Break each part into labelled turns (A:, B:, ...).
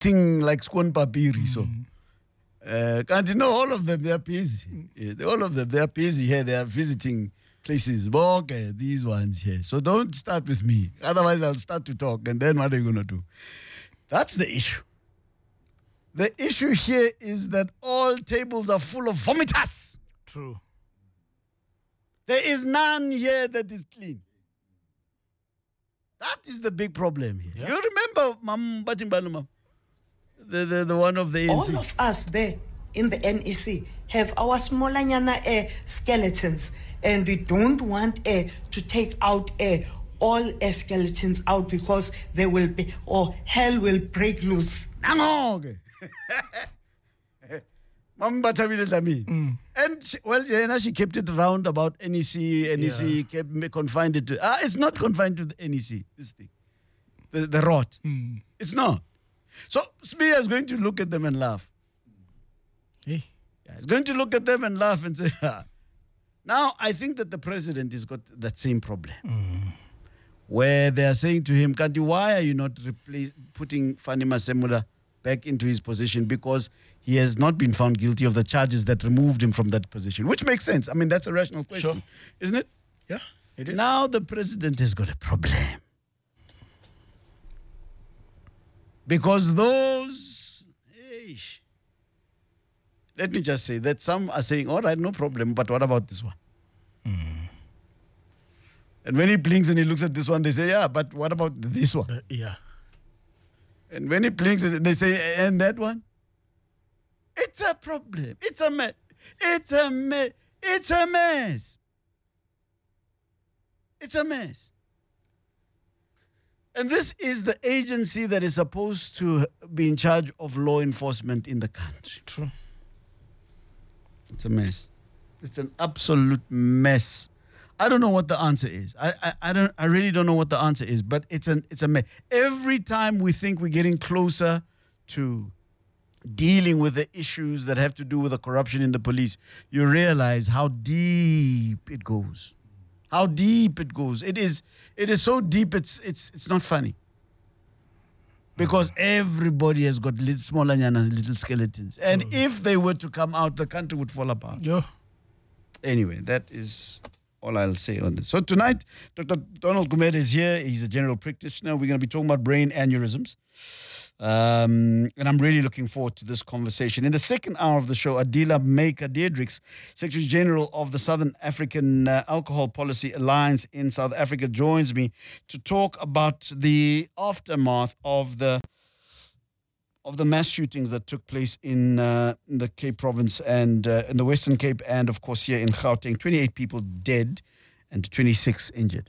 A: ting like Skon Papiri. So, can't you know all of them? They are busy. All of them, they are busy here. They are visiting places. Okay, these ones here. So don't start with me. Otherwise, I'll start to talk. And then what are you going to do? That's the issue. The issue here is that all tables are full of vomiters.
B: True.
A: There is none here that is clean. That is the big problem here.
B: Yeah.
A: You remember Mam Batimbalu, Mam? The one of the ANC.
C: All of us there in the NEC have our smallanyana skeletons, and we don't want to take out all skeletons out because there will be, or hell will break loose.
A: Nangoke. Mam Batamile Dlamini. And she kept it around about NEC kept confined it to. It's not confined to the NEC, this thing. The rot. It's not. So Spear is going to look at them and laugh.
B: Hey.
A: Yeah, he's going to look at them and laugh and say, Now, I think that the president has got that same problem. Where they are saying to him, Kanti, why are you not putting Fani Masemula back into his position? Because he has not been found guilty of the charges that removed him from that position. Which makes sense. I mean, that's a rational question.
B: Sure.
A: Isn't it?
B: Yeah, it is.
A: Now the president has got a problem. Because those, let me just say that some are saying, all right, no problem, but what about this one? And when he blinks and he looks at this one, they say, yeah, but what about this one?
B: Yeah.
A: And when he blinks, they say, and that one? It's a problem. It's a mess. It's a mess. It's a mess. It's a mess. And this is the agency that is supposed to be in charge of law enforcement in the country.
B: True.
A: It's a mess. It's an absolute mess. I don't know what the answer is. I really don't know what the answer is, but it's a mess. Every time we think we're getting closer to dealing with the issues that have to do with the corruption in the police, you realize how deep it goes. How deep it goes. It is so deep it's not funny. Because everybody has got little smaller little skeletons. And if they were to come out, the country would fall apart.
B: Yeah.
A: Anyway, that is all I'll say on this. So tonight, Dr. Donald Gumede is here. He's a general practitioner. We're going to be talking about brain aneurysms. And I'm really looking forward to this conversation. In the second hour of the show, Adila Maker Diedrichs, Secretary General of the Southern African Alcohol Policy Alliance in South Africa, joins me to talk about the aftermath of the mass shootings that took place in the Cape Province and in the Western Cape, and of course here in Gauteng. 28 people dead and 26 injured.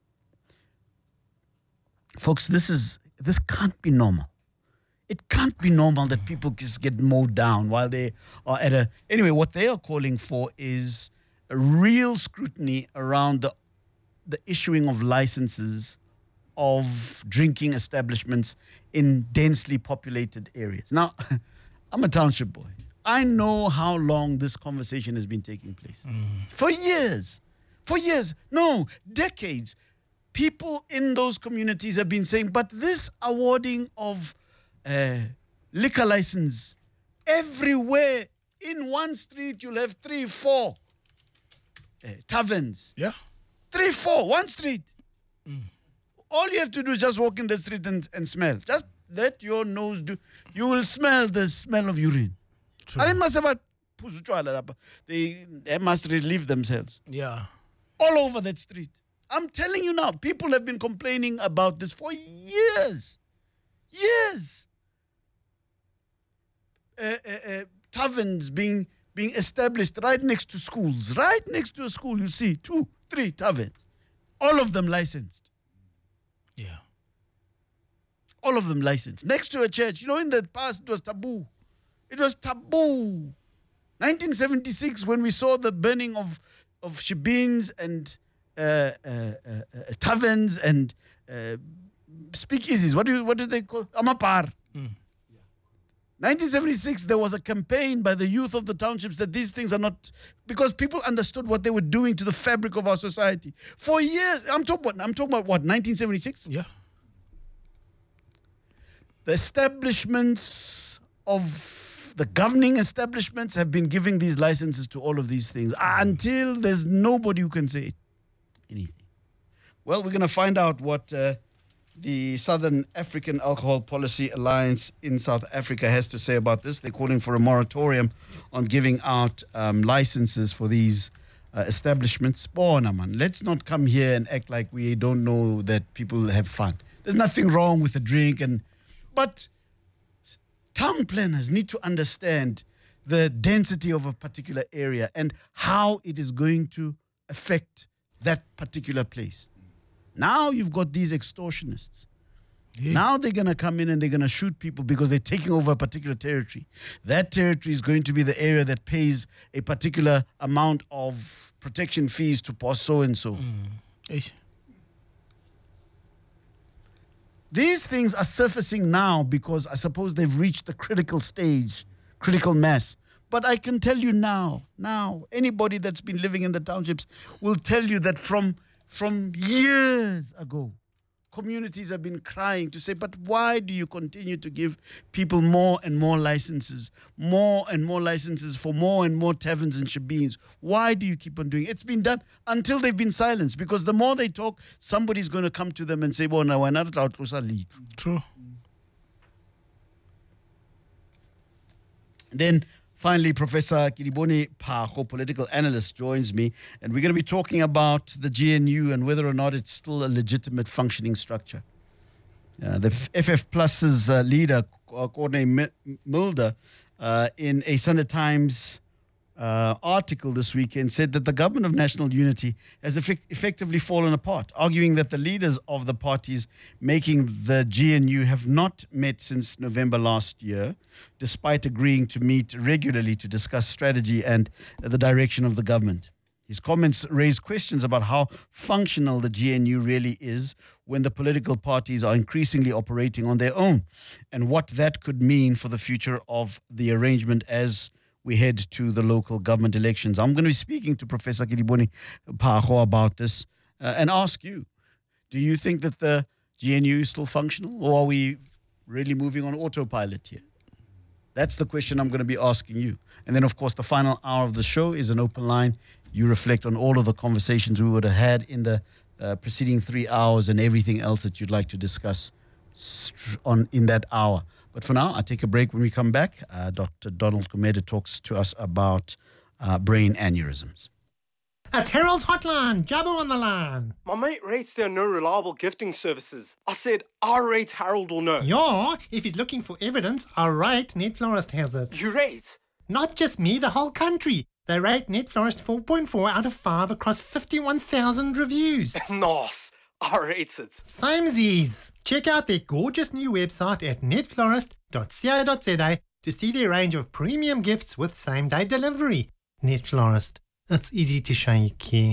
A: Folks, this can't be normal. It can't be normal that people just get mowed down while they are at a... Anyway, what they are calling for is a real scrutiny around the issuing of licenses of drinking establishments in densely populated areas. Now, I'm a township boy. I know how long this conversation has been taking place. For years. No, decades. People in those communities have been saying, but this awarding of liquor license everywhere, in one street you'll have 3, 4 taverns.
B: Yeah.
A: 3, 4, one street. All you have to do is just walk in the street and smell. Just let your nose do. You will smell the smell of urine.
B: True.
A: I must have they must relieve themselves.
B: Yeah.
A: All over that street. I'm telling you now, people have been complaining about this for years. Years. Taverns being established right next to schools. Right next to a school, you see 2, 3 taverns. All of them licensed.
B: Yeah.
A: All of them licensed. Next to a church. You know, in the past, it was taboo. It was taboo. 1976, when we saw the burning of shebeens and taverns and speakeasies. What do they call? Amapar. 1976, there was a campaign by the youth of the townships that these things are not, because people understood what they were doing to the fabric of our society. For years, I'm talking about what, 1976?
B: Yeah.
A: The establishments of the governing establishments have been giving these licenses to all of these things until there's nobody who can say anything. Well, we're going to find out what the Southern African Alcohol Policy Alliance in South Africa has to say about this. They're calling for a moratorium on giving out licenses for these establishments. Bona, man, let's not come here and act like we don't know that people have fun. There's nothing wrong with a drink, but town planners need to understand the density of a particular area and how it is going to affect that particular place. Now you've got these extortionists. Yeah. Now they're going to come in and they're going to shoot people because they're taking over a particular territory. That territory is going to be the area that pays a particular amount of protection fees to post so-and-so. These things are surfacing now because I suppose they've reached the critical stage, critical mass. But I can tell you now, anybody that's been living in the townships will tell you that from years ago, communities have been crying to say, but why do you continue to give people more and more licenses for more and more taverns and shebeens? Why do you keep on doing it? It's been done until they've been silenced, because the more they talk, somebody's going to come to them and say, well, now we're not allowed to lead.
B: True.
A: Then finally, Professor Kedibone Phakgo, political analyst, joins me, and we're going to be talking about the GNU and whether or not it's still a legitimate functioning structure. The FF Plus's leader, Courtney Mulder, in a Sunday Times article this weekend, said that the government of national unity has effectively fallen apart, arguing that the leaders of the parties making the GNU have not met since November last year, despite agreeing to meet regularly to discuss strategy and the direction of the government. His comments raise questions about how functional the GNU really is when the political parties are increasingly operating on their own, and what that could mean for the future of the arrangement as we head to the local government elections. I'm going to be speaking to Professor Kedibone Phakgo about this and ask you, do you think that the GNU is still functional, or are we really moving on autopilot here? That's the question I'm going to be asking you. And then, of course, the final hour of the show is an open line. You reflect on all of the conversations we would have had in the preceding 3 hours and everything else that you'd like to discuss in that hour. But for now, I'll take a break. When we come back, Dr. Donald Gumede talks to us about brain aneurysms.
D: It's Harold's Hotline. Jabba on the line.
E: My mate rates there are no reliable gifting services. I said, I rate Harold will know.
D: Yeah, if he's looking for evidence, I rate Netflorist has it.
E: You rate?
D: Not just me, the whole country. They rate Netflorist 4.4 out of 5 across 51,000 reviews.
E: Nice. I rate it.
D: Samesies. Check out their gorgeous new website at netflorist.co.za to see their range of premium gifts with same-day delivery. Netflorist. It's easy to show you care.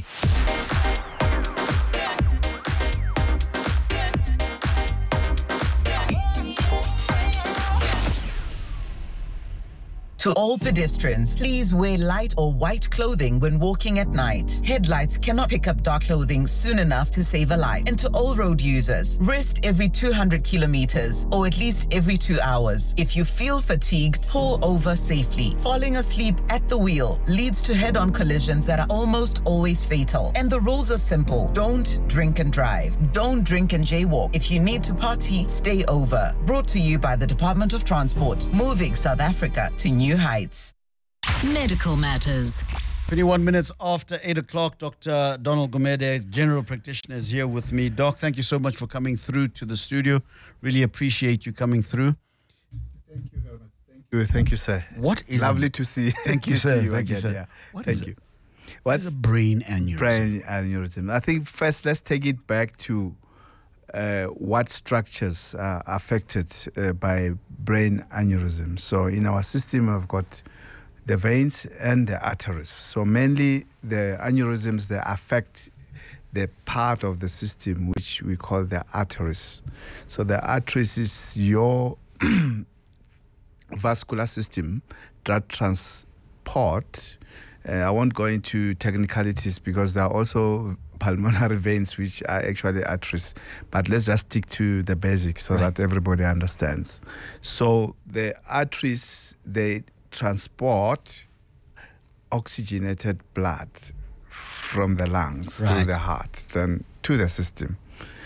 F: To all pedestrians, please wear light or white clothing when walking at night. Headlights cannot pick up dark clothing soon enough to save a life. And to all road users, rest every 200 kilometers or at least every 2 hours. If you feel fatigued, pull over safely. Falling asleep at the wheel leads to head-on collisions that are almost always fatal. And the rules are simple. Don't drink and drive. Don't drink and jaywalk. If you need to party, stay over. Brought to you by the Department of Transport, moving South Africa to new heights.
G: Medical Matters.
A: 21 minutes after 8 o'clock, Dr. Donald Gumede, general practitioner, is here with me. Doc, thank you so much for coming through to the studio. Really appreciate you coming through.
B: Thank you very much. Thank you, sir.
A: What is
B: lovely to see?
A: Thank you,
B: to
A: sir.
B: See you
A: thank
B: again.
A: you, sir.
B: Yeah.
A: What
B: you.
A: What's a brain aneurysm?
B: Brain aneurysm. I think first let's take it back to what structures are affected by brain aneurysm. So in our system, we've got the veins and the arteries. So mainly the aneurysms that affect the part of the system which we call the arteries. So the arteries is your vascular system that transport. I won't go into technicalities because there are also pulmonary veins, which are actually arteries. But let's just stick to the basics so that everybody understands. So the arteries, they transport oxygenated blood from the lungs through the heart, then to the system,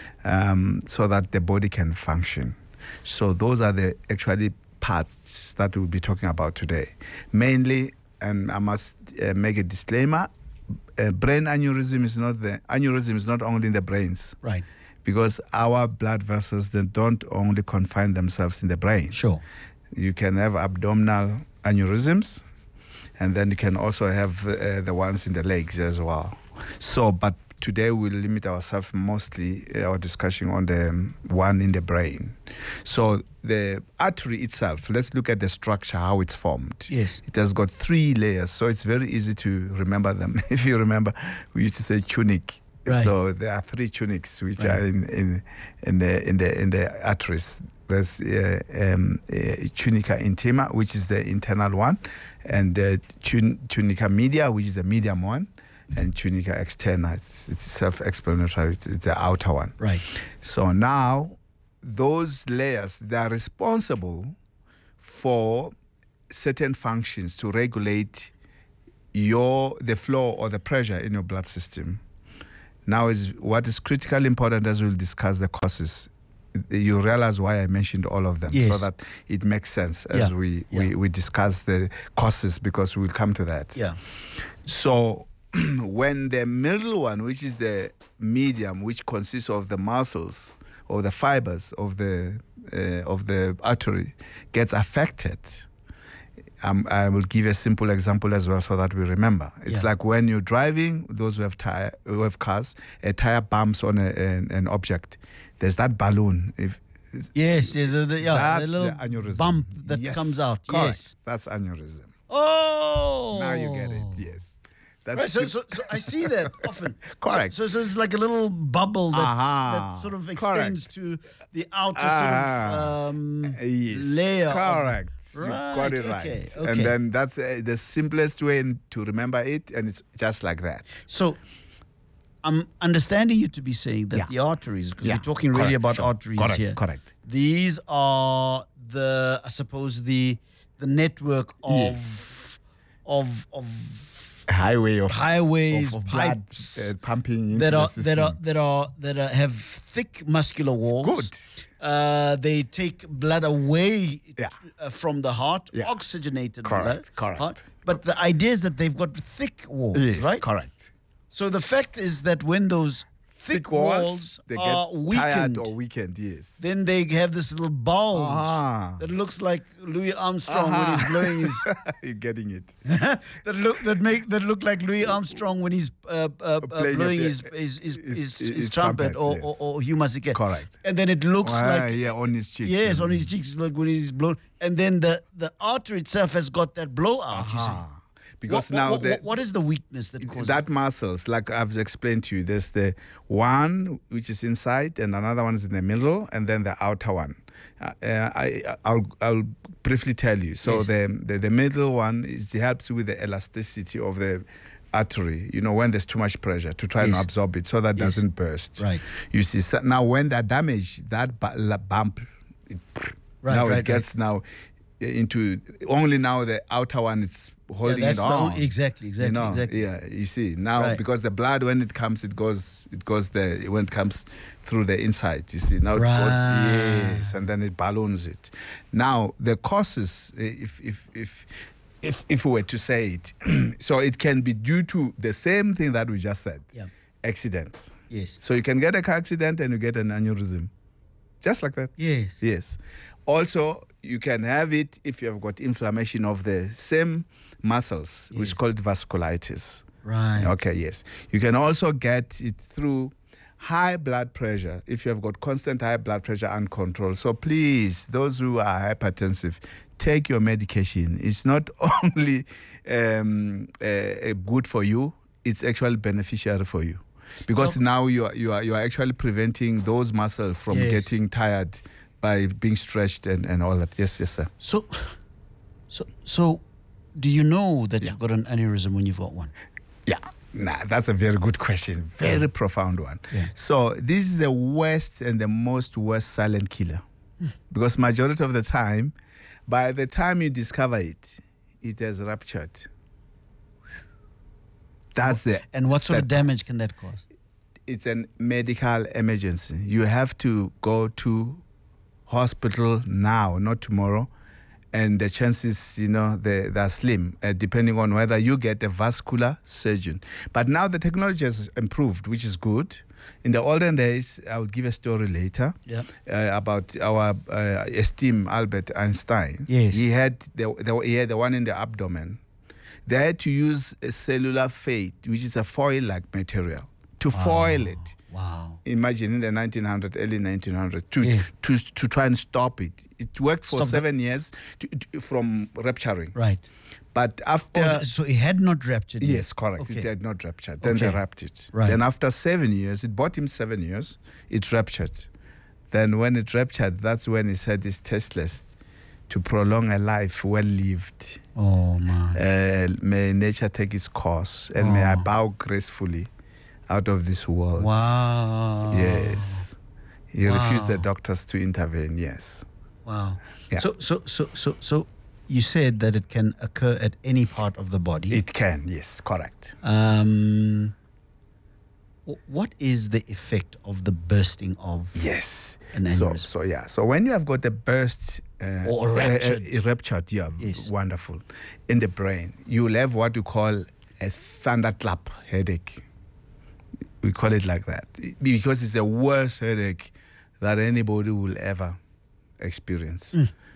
B: so that the body can function. So those are the actually parts that we'll be talking about today. Mainly, and I must make a disclaimer, brain aneurysm is not only in the brains.
A: Right.
B: Because our blood vessels, they don't only confine themselves in the brain.
A: Sure.
B: You can have abdominal aneurysms, and then you can also have the ones in the legs as well. So, but today we'll limit ourselves mostly our discussion on the one in the brain. So the artery itself, let's look at the structure, how it's formed.
A: Yes.
B: It has got 3 layers, so it's very easy to remember them. If you remember, we used to say tunic.
A: Right.
B: So there are 3 tunics which are in the arteries. There's tunica intima, which is the internal one, and tunica media, which is the medium one, and tunica externa. It's self-explanatory. It's the outer one.
A: Right.
B: So now, those layers, they are responsible for certain functions to regulate the flow or the pressure in your blood system. Now, what is critically important, as we'll discuss the causes. You realize why I mentioned all of them, so that it makes sense as we discuss the causes, because we'll come to that.
A: Yeah.
B: So when the middle one, which is the medium, which consists of the muscles or the fibers of the artery, gets affected, I will give a simple example as well so that we remember. It's like when you're driving, those who have cars, a tire bumps on an object. There's that balloon.
A: Yes,
B: that's
A: the little
B: the aneurysm.
A: bump that comes out.
B: Correct.
A: Yes.
B: That's aneurysm.
A: Oh.
B: Now you get it, yes. That's
A: Right, so I see that often.
B: Correct.
A: So it's like a little bubble that sort of extends to the outer sort of layer.
B: Correct.
A: Right,
B: You got it right.
A: okay.
B: And then that's the simplest way to remember it, and it's just like that.
A: So I'm understanding you to be saying that the arteries, because we're talking really about arteries here.
B: Correct.
A: These are I suppose the network of highways,
B: of
A: pipes
B: blood, pumping into the system.
A: that have thick muscular walls.
B: Good.
A: They take blood away from the heart, oxygenated blood.
B: Correct.
A: But the idea is that they've got thick walls,
B: Yes,
A: right?
B: correct.
A: So the fact is that when those thick walls
B: they
A: are
B: get
A: weakened,
B: tired or weakened, yes.
A: then they have this little bulge that looks like Louis Armstrong when he's blowing his.
B: You're getting it.
A: that look like Louis Armstrong when he's blowing his trumpet, or Hugh Masekela.
B: Correct.
A: And then it looks like
B: on his cheeks.
A: yes, on his cheeks, like when he's blown. And then the artery itself has got that blowout. You see.
B: Because
A: what is the weakness that causes
B: that muscles, like I've explained to you, there's the one which is inside and another one is in the middle, and then the outer one. I'll briefly tell you. So the middle one helps with the elasticity of the artery, when there's too much pressure, to try and absorb it so that doesn't burst.
A: Right.
B: You see, so now when that damage, that bump, it gets now into only now the outer one is holding it on.
A: Exactly.
B: Yeah, you see now because the blood when it comes, it goes there. When it comes through the inside, you see now it goes and then it balloons it. Now the causes, if we were to say it, so it can be due to the same thing that we just said, accident.
A: Yes.
B: So you can get a car accident and you get an aneurysm, just like that.
A: Yes.
B: Also, you can have it if you have got inflammation of the same muscles, which is called vasculitis.
A: Right.
B: Okay, yes. You can also get it through high blood pressure if you have got constant high blood pressure uncontrolled. So please, those who are hypertensive, take your medication. It's not only good for you, it's actually beneficial for you. Because now you are actually preventing those muscles from getting tired by being stretched and all that. Yes, sir.
A: So do you know that you've got an aneurysm when you've got one?
B: Yeah. Nah, that's a very good question. Very profound one.
A: Yeah.
B: So this is the worst and the most worst silent killer. Because majority of the time, by the time you discover it, it has ruptured. That's the
A: And what sort of
B: sad
A: damage can that cause?
B: It's a medical emergency. You have to go to hospital now, not tomorrow. And the chances, they're slim, depending on whether you get a vascular surgeon. But now the technology has improved, which is good. In the olden days, I will give a story later about our esteemed Albert Einstein.
A: Yes.
B: He had the one in the abdomen. They had to use a cellular fate, which is a foil-like material, to foil it.
A: Wow.
B: Imagine in the 1900s, early 1900s, to try and stop it. It worked for 7 years from rupturing.
A: Right.
B: But after...
A: so it had not ruptured yet?
B: Yes, correct.
A: Okay.
B: It had not ruptured. Then they wrapped it.
A: Right.
B: Then after 7 years, it bought him 7 years, it ruptured. Then when it ruptured, that's when he said it's tasteless to prolong a life well lived.
A: Oh, man.
B: May nature take its course, and may I bow gracefully out of this world.
A: Wow.
B: Yes. He refused the doctors to intervene, yes.
A: Wow.
B: Yeah.
A: So you said that it can occur at any part of the body.
B: It can, yes, correct.
A: What is the effect of the bursting of
B: Yes.
A: an aneurysm?
B: So when you have got a burst
A: Or ruptured.
B: Yes. Wonderful, in the brain, you will have what we call a thunderclap headache. We call it like that because it's the worst headache that anybody will ever experience.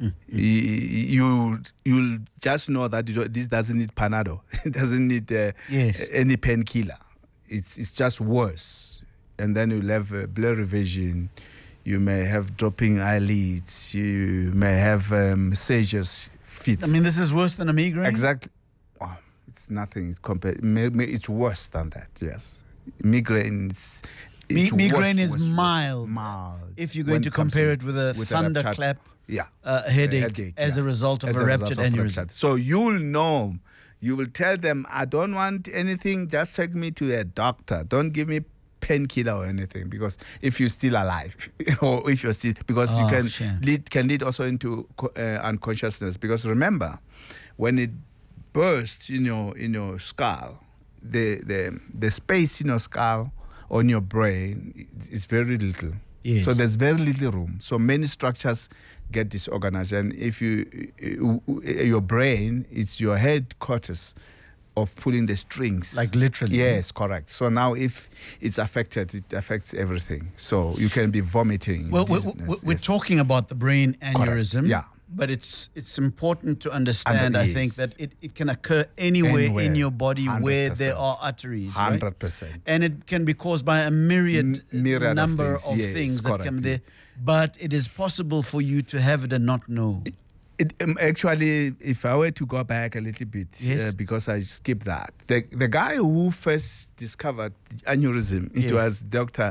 B: You'll just know that this doesn't need Panadol. It doesn't need any painkiller. It's just worse. And then you'll have blurry vision. You may have dropping eyelids. You may have seizures, fits.
A: I mean, this is worse than a migraine?
B: Exactly. Oh, it's nothing. It's worse than that, yes. Migraine is...
A: Migraine
B: worse,
A: is mild. If you're going to compare it with a thunderclap headache as a result of a ruptured aneurysm.
B: So you'll know, you will tell them, I don't want anything, just take me to a doctor. Don't give me painkiller or anything, because if you're still alive, or if you're still, because you can lead also into unconsciousness. Because remember, when it bursts in your skull, the space in your skull on your brain is very little.
A: Yes.
B: So there's very little room. So many structures get disorganized. And if your brain is your headquarters of pulling the strings.
A: Like literally.
B: Yes, correct. So now if it's affected, it affects everything. So you can be vomiting.
A: Well, we're talking about the brain aneurysm.
B: Correct. Yeah.
A: But it's important to understand, I think, that it can occur anywhere in your body 100%. Where there are arteries.
B: 100%.
A: Right? And it can be caused by a myriad number of things that come there. But it is possible for you to have it and not know.
B: Actually, if I were to go back a little bit, because I skipped that, the guy who first discovered aneurysm, it was Dr.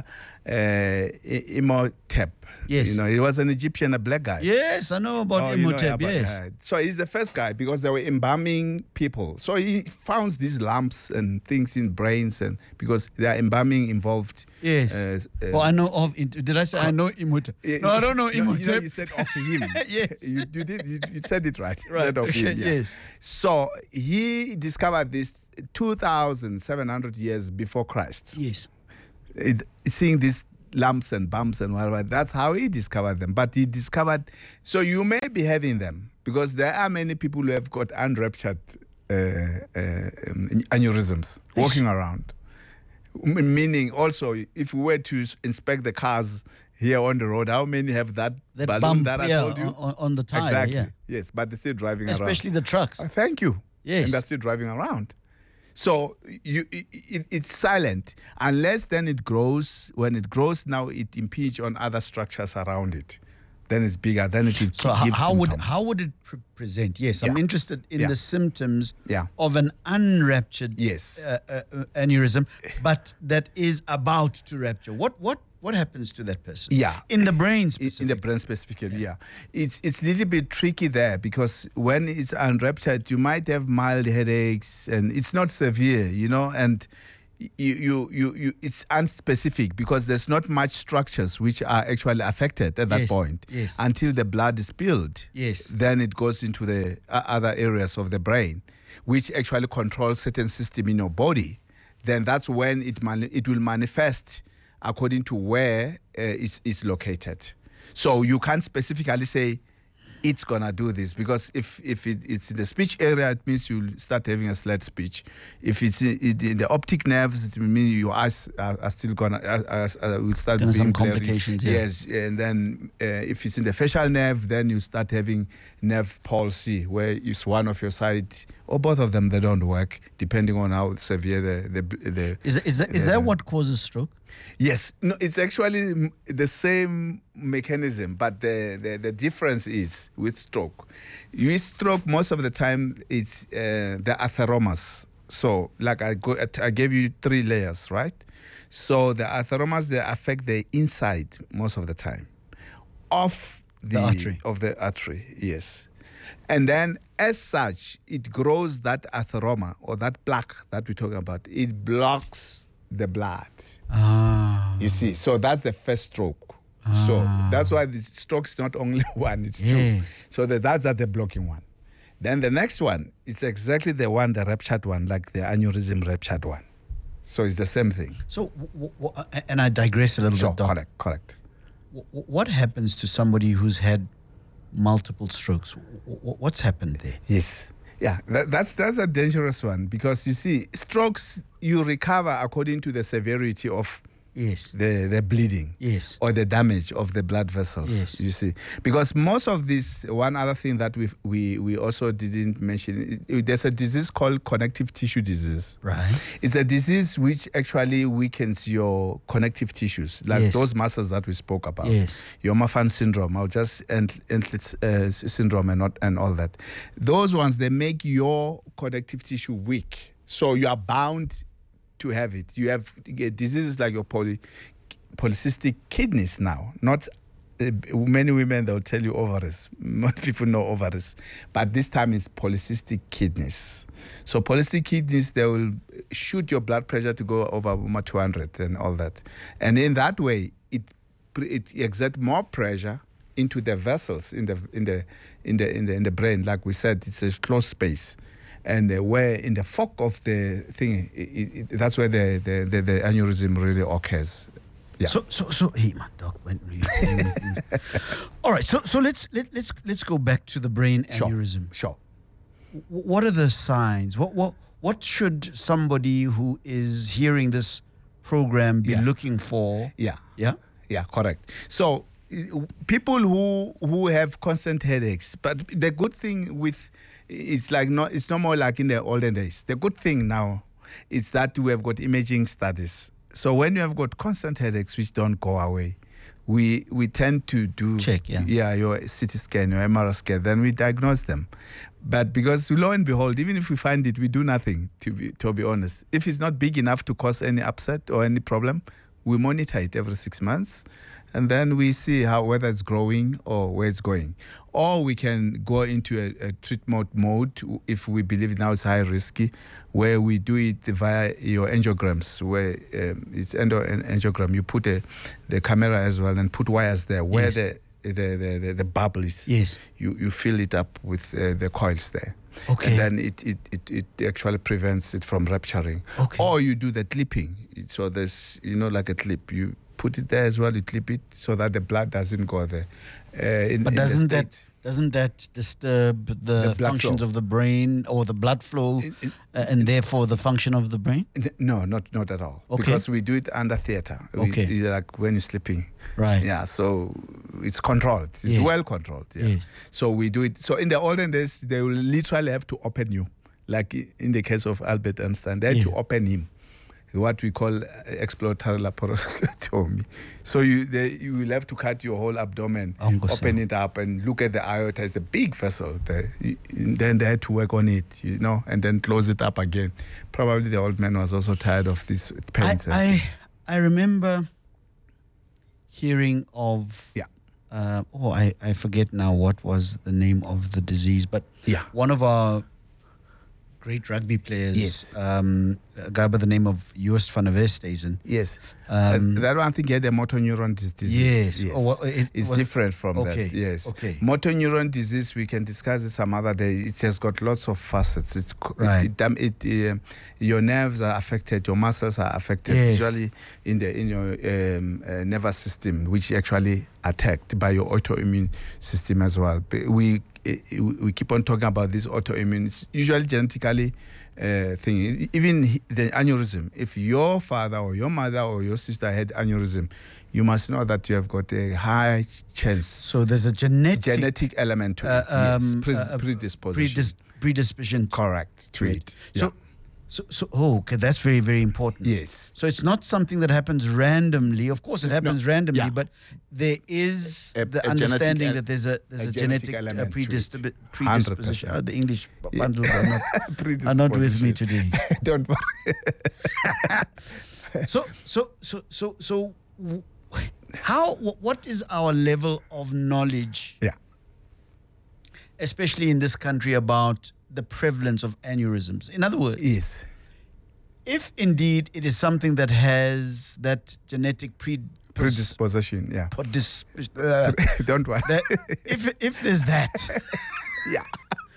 B: Imhotep.
A: Yes.
B: He was an Egyptian, a black guy.
A: Yes, I know about Imhotep, yes.
B: So he's the first guy because they were embalming people. So he found these lumps and things in brains, and because their embalming involved.
A: Yes. I know of. Did I say I know Imhotep? No, I don't know Imhotep.
B: You said of him.
A: Yes.
B: You did. You said it right. You said of him. Yeah.
A: Yes.
B: So he discovered this 2,700 years before Christ.
A: Yes.
B: Seeing these lumps and bumps and whatever, that's how he discovered them. But he discovered, so you may be having them because there are many people who have got unruptured aneurysms walking around. Meaning also, if we were to inspect the cars here on the road, how many have that balloon
A: bump,
B: that I told you?
A: On the tire,
B: exactly. Yes, but they're still driving around.
A: Especially the trucks.
B: Thank you.
A: Yes.
B: And they're still driving around. So it's silent unless then it grows. When it grows, now it impedes on other structures around it. Then it's bigger. Then it will
A: So how would it present? Yes, I'm interested in the symptoms of an unruptured aneurysm, but that is about to rupture. What happens to that person?
B: Yeah.
A: In the brain specifically.
B: In the brain specifically, yeah. It's a little bit tricky there because when it's unruptured, you might have mild headaches and it's not severe, and it's unspecific because there's not much structures which are actually affected at that
A: Yes,
B: point
A: yes.
B: until the blood is spilled.
A: Yes.
B: Then it goes into the other areas of the brain, which actually controls certain system in your body. Then that's when it will manifest according to where it's located. So you can't specifically say it's gonna do this because if it's in the speech area, it means you'll start having a slurred speech. If it's in the optic nerves, it means your eyes are still gonna will start
A: Gonna
B: being
A: some
B: blurry.
A: complications, yeah.
B: Yes, and then if it's in the facial nerve, then you start having nerve palsy, where it's one of your side or both of them. They don't work depending on how severe the
A: Is that what causes stroke?
B: Yes, no, it's actually the same mechanism, but the difference is with stroke. With stroke, most of the time it's the atheromas. So, like I gave you 3 layers, right? So the atheromas, they affect the inside most of the time of the
A: artery.
B: Of the artery, yes. And then, as such, it grows that atheroma or that plaque that we're talking about. It blocks the blood. You see, so that's the first stroke. So that's why the stroke is not only one, it's
A: Yes.
B: 2. So that's the blocking one. Then the next one, it's exactly the one, the ruptured one, like the aneurysm ruptured one. So it's the same thing.
A: So, and I digress a little
B: Sure,
A: bit, Doc.
B: correct.
A: What happens to somebody who's had multiple strokes? What's happened there?
B: Yes. Yeah, that's a dangerous one because you see, strokes, you recover according to the severity of
A: Yes.
B: the bleeding,
A: Yes.
B: or the damage of the blood vessels.
A: Yes.
B: You see, because most of this, one other thing that we also didn't mention, there's a disease called connective tissue disease.
A: Right.
B: It's a disease which actually weakens your connective tissues, like
A: Yes.
B: those muscles that we spoke about.
A: Yes.
B: Your Marfan syndrome, or just Entlis syndrome, and all that. Those ones, they make your connective tissue weak, so you are bound to have it. You have diseases like your polycystic kidneys now. Not many women, they'll tell you ovaries. Most people know ovaries, but this time it's polycystic kidneys. So polycystic kidneys, they will shoot your blood pressure to go over 200 and all that, and in that way it exerts more pressure into the vessels in the brain. Like we said, it's a closed space. And where in the fork of the thing, that's where the aneurysm really occurs. Yeah.
A: So hey man, Doc, when you all right. So let's go back to the brain aneurysm.
B: Sure.
A: What are the signs? What should somebody who is hearing this program be looking for?
B: Yeah.
A: Yeah.
B: Yeah. Correct. So people who have constant headaches, but the good thing with it's no more like in the olden days. The good thing now is that we have got imaging studies. So when you have got constant headaches which don't go away, we tend to do
A: check,
B: your CT scan, your MRI scan, then we diagnose them. But because lo and behold, even if we find it, we do nothing, to be honest. If it's not big enough to cause any upset or any problem, we monitor it every 6 months. And then we see whether it's growing or where it's going. Or we can go into a treatment mode if we believe now it's high risky, where we do it via your angiograms, where it's angiogram. You put the camera as well and put wires there where the bubble is.
A: Yes.
B: You fill it up with the coils there.
A: Okay.
B: And then it actually prevents it from rupturing.
A: Okay.
B: Or you do the clipping. So there's, like a clip. You put it there as well, you clip it so that the blood doesn't go there.
A: But doesn't that disturb the functions of the brain or the blood flow and therefore the function of the brain?
B: No, not at all.
A: Okay.
B: Because we do it under theater.
A: Okay.
B: It's like when you're sleeping.
A: Right.
B: Yeah, so it's controlled. It's well controlled. Yeah.
A: Yes.
B: So we do it. So in the olden days, they will literally have to open you. Like in the case of Albert Einstein, they had to open him. What we call exploratory laparoscopy. So you will have to cut your whole abdomen, open it up, and look at the aorta. It's a big vessel. Then they had to work on it, and then close it up again. Probably the old man was also tired of these pains.
A: I remember hearing of.
B: Yeah.
A: I forget now what was the name of the disease, but
B: yeah,
A: one of our great rugby players.
B: Yes.
A: A guy by the name of Joost van der Westhuizen.
B: Yes. That one, I think he had a motor neuron disease.
A: Yes. Oh,
B: It's different from that. Yes.
A: Okay.
B: Motor neuron disease, we can discuss it some other day. It has got lots of facets.
A: Right.
B: Your nerves are affected, your muscles are affected,
A: Yes.
B: usually in your nervous system, which actually attacked by your autoimmune system as well. We keep on talking about this autoimmune. It's usually genetically thing. Even the aneurysm. If your father or your mother or your sister had aneurysm, you must know that you have got a high chance.
A: So there's a genetic
B: element to it. Yes. Predisposition.
A: Predisposition.
B: Correct. To it.
A: So, okay, that's very, very important.
B: Yes.
A: So it's not something that happens randomly. Of course, it happens randomly,
B: Yeah.
A: but there is
B: A
A: the
B: genetic
A: understanding
B: el-
A: that there's a
B: genetic
A: genetic
B: element to it.
A: predisposition.
B: 100%.
A: The English bundles are not with me today.
B: Don't worry.
A: What is our level of knowledge,
B: Yeah.
A: especially in this country, about the prevalence of aneurysms? In other words,
B: Yes.
A: if indeed it is something that has that genetic
B: Predisposition. Yeah. Don't worry.
A: if there's that,
B: Yeah.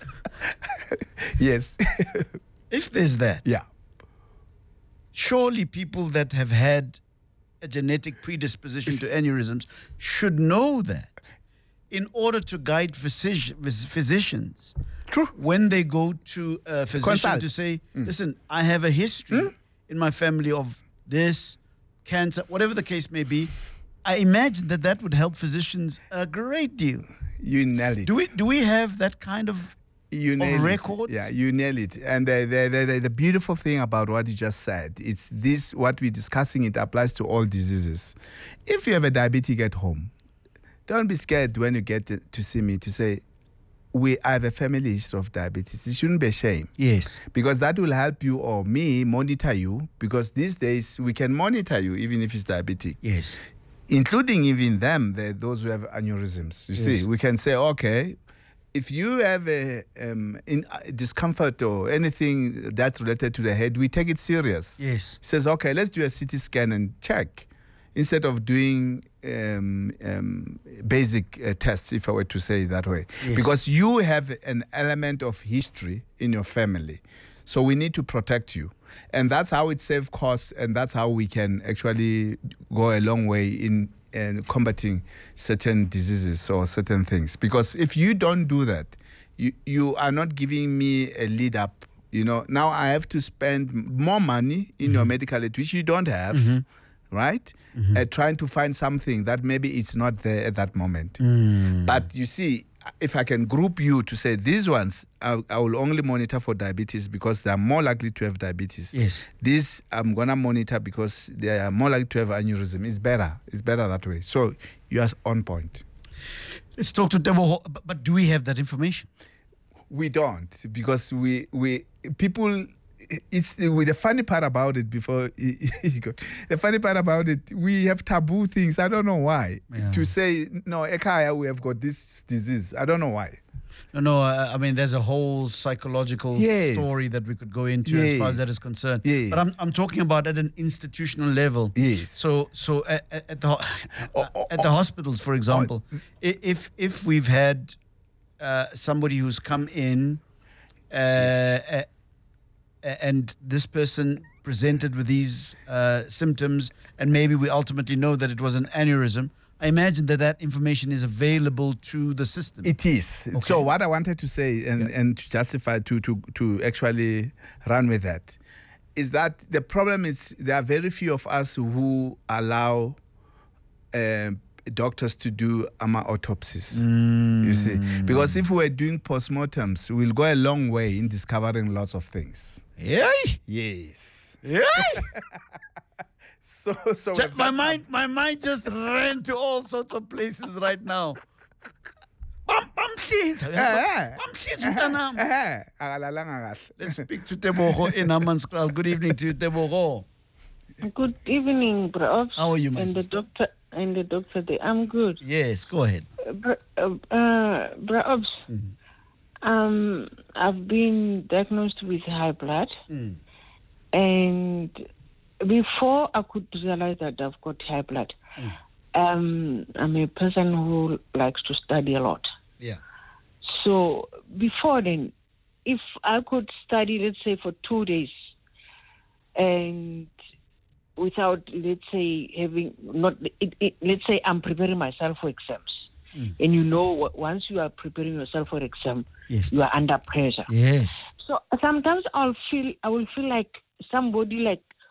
B: Yes.
A: if there's that,
B: Yeah.
A: surely people that have had a genetic predisposition to aneurysms should know that in order to guide physicians
B: True.
A: when they go to a physician
B: Consult.
A: to say, listen, I have a history in my family of this, cancer, whatever the case may be. I imagine that would help physicians a great deal.
B: You nail it.
A: Do we have that kind of
B: nail
A: records?
B: It. Yeah, you nail it. And the beautiful thing about what you just said, it's this, what we're discussing, it applies to all diseases. If you have a diabetic at home, don't be scared when you get to see me to say, I have a family history of diabetes. It shouldn't be a shame.
A: Yes.
B: Because that will help you or me monitor you, because these days we can monitor you even if it's diabetic.
A: Yes.
B: Including even those who have aneurysms. You see, we can say, okay, if you have a discomfort or anything that's related to the head, we take it serious.
A: Yes.
B: Says, okay, let's do a CT scan and check, instead of doing basic tests, if I were to say it that way.
A: Yes.
B: Because you have an element of history in your family. So we need to protect you. And that's how it saves costs, and that's how we can actually go a long way in combating certain diseases or certain things. Because if you don't do that, you are not giving me a lead up. You know, now I have to spend more money in your medical aid, which you don't have, right? Trying to find something that maybe it's not there at that moment. But you see, if I can group you to say these ones, I will only monitor for diabetes because they are more likely to have diabetes.
A: Yes.
B: These I'm going to monitor because they are more likely to have aneurysm. It's better. It's better that way. So you are on point.
A: Let's talk to Teboho. But do we have that information?
B: We don't, because people. It's the funny part about it. Before you go, the funny part about it, we have taboo things. I don't know why.
A: Yeah.
B: To say no, Ekaya, we have got this disease. I don't know why.
A: No. I mean, there's a whole psychological story that we could go into as far as that is concerned.
B: Yes.
A: But I'm talking about at an institutional level.
B: Yes.
A: So at the hospitals, for example, if we've had somebody who's come in. And this person presented with these symptoms, and maybe we ultimately know that it was an aneurysm, I imagine that information is available to the system.
B: It is.
A: Okay.
B: So what I wanted to say and to justify to actually run with that is that the problem is there are very few of us who allow doctors to do autopsies. You see, because if we're doing postmortems, we'll go a long way in discovering lots of things.
A: Yay!
B: Yes.
A: Yay!
B: So
A: my mind just ran to all sorts of places right now. Let's speak to Teboho in Hammanskraal. Good evening to you, Teboho.
H: Good evening, Bra Ops.
A: How are you, my
H: and the
A: sister?
H: doctor and the doctor there. I'm good.
A: Yes, go ahead.
H: Bra Ops. I I've been diagnosed with high blood. And before I could realize that I've got high blood, I'm a person who likes to study a lot.
A: Yeah.
H: So before then, if I could study, let's say, for 2 days, and without, let's say, let's say I'm preparing myself for exams. And you know, once you are preparing yourself for exam,
A: Yes.
H: you are under pressure.
A: Yes.
H: So sometimes I will feel like somebody